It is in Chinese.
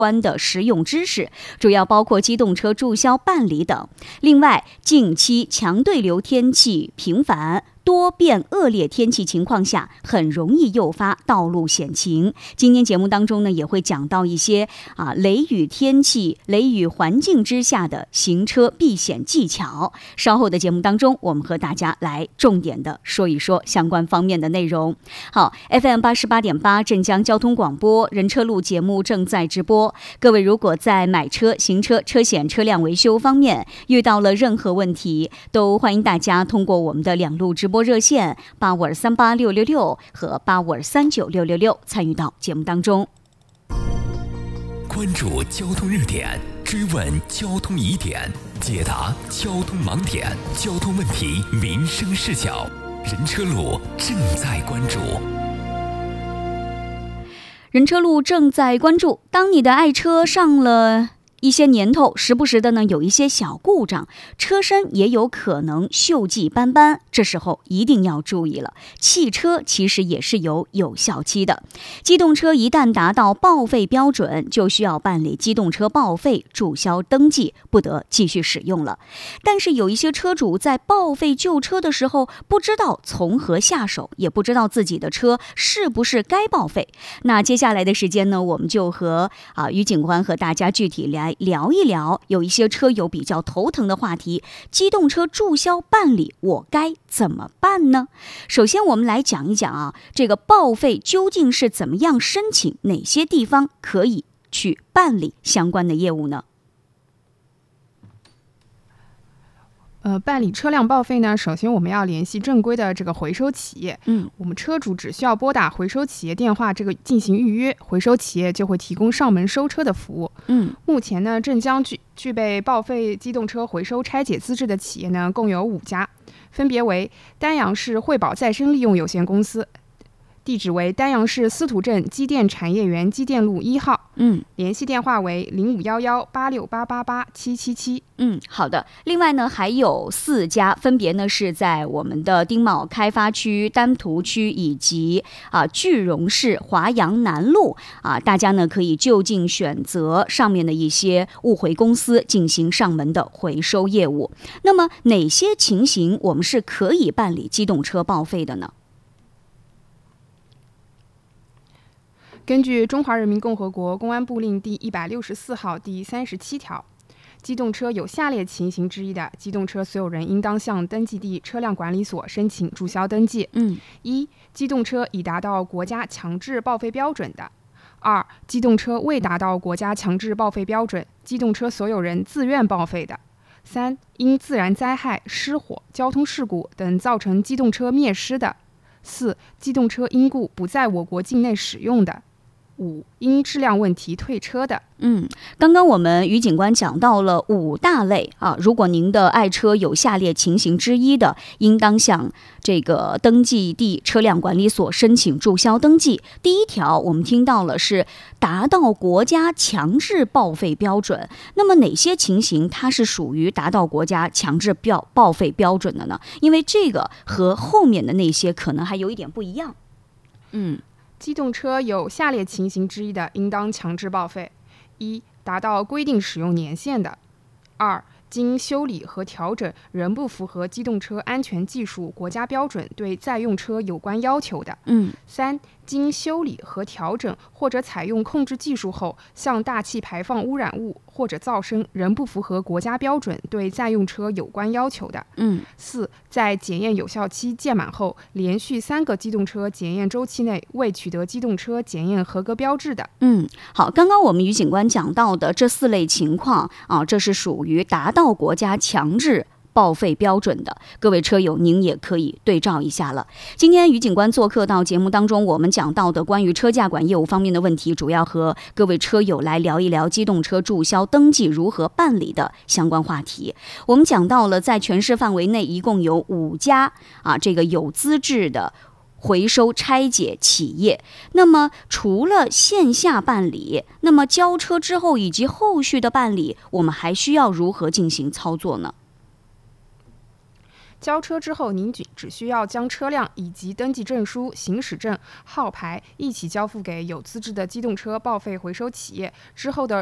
关的实用知识，主要包括机动车注销办理等。另外，近期强对流天气频繁，多变恶劣天气情况下，很容易诱发道路险情。今天节目当中呢，也会讲到一些雷雨天气、雷雨环境之下的行车避险技巧。稍后的节目当中，我们和大家来重点的说一说相关方面的内容。好 ，FM88.8 镇江交通广播人车路节目正在直播。各位如果在买车、行车、车险、车辆维修方面遇到了任何问题，都欢迎大家通过我们的两路直播热线85238666和85239666参与到节目当中。 关注交通热点，追问交通疑点，解答交通盲点，交通问题民生视角，人车路正在关注。 人车路正在关注，当你的爱车上了一些年头，时不时的呢有一些小故障，车身也有可能锈迹斑斑，这时候一定要注意了。汽车其实也是有有效期的，机动车一旦达到报废标准，就需要办理机动车报废注销登记，不得继续使用了。但是有一些车主在报废旧车的时候，不知道从何下手，也不知道自己的车是不是该报废。那接下来的时间呢，我们就和于警官和大家具体来聊一聊有一些车友比较头疼的话题，机动车注销办理我该怎么办呢？首先我们来讲一讲这个报废究竟是怎么样申请，哪些地方可以去办理相关的业务呢？ 办理车辆报废呢，首先我们要联系正规的这个回收企业。我们车主只需要拨打回收企业电话进行预约，回收企业就会提供上门收车的服务。目前呢，镇江具备报废机动车回收拆解资质的企业呢，共有5家，分别为丹阳市惠宝再生利用有限公司，地址为丹阳市司徒镇机电产业园机电路1号。联系电话为051186888777。 好的。另外呢，还有4家，分别呢是在我们的丁卯开发区、丹徒区以及句容市华阳南路大家呢可以就近选择上面的一些物回公司进行上门的回收业务。那么哪些情形我们是可以办理机动车报废的呢？ 根据《中华人民共和国公安部令》第164号第37条，机动车有下列情形之一的，机动车所有人应当向登记地车辆管理所申请注销登记。1. 机动车已达到国家强制报废标准的。2. 机动车未达到国家强制报废标准，机动车所有人自愿报废的。3. 因自然灾害、失火、交通事故等造成机动车灭失的。4. 机动车因故不在我国境内使用的。5. 因质量问题退车的。 刚刚我们于警官讲到了5大类如果您的爱车有下列情形之一的，应当向这个登记地车辆管理所申请注销登记。第一条我们听到了是达到国家强制报废标准，那么哪些情形它是属于达到国家强制报废标准的呢？因为这个和后面的那些可能还有一点不一样。 机动车有下列情形之一的，应当强制报废。1. 达到规定使用年限的。2. 经修理和调整仍不符合机动车安全技术国家标准对在用车有关要求的。3. 经修理和调整或者采用控制技术后，向大气排放污染物或者噪声仍不符合国家标准对在用车有关要求的。4. 在检验有效期届满后，连续3个机动车检验周期内未取得机动车检验合格标志的。 好，刚刚我们于警官讲到的这4类情况这是属于达到国家强制报废标准的，各位车友您也可以对照一下了。今天于警官做客到节目当中，我们讲到的关于车驾管业务方面的问题，主要和各位车友来聊一聊机动车注销登记如何办理的相关话题。我们讲到了在全市范围内一共有5家这个有资质的回收拆解企业。那么除了线下办理，那么交车之后以及后续的办理，我们还需要如何进行操作呢？ 交车之后，您只需要将车辆以及登记证书、行驶证、号牌一起交付给有资质的机动车报废回收企业，之后的